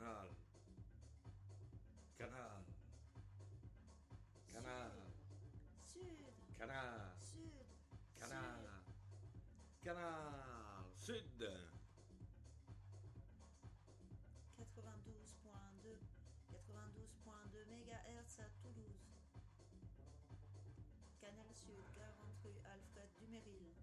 Canal. Canal. Canal. Sud. Canal. Sud. Canal. Canal. Sud. 92.2. 92.2 MHz à Toulouse. Canal Sud, 40 rue Alfred Dumeril.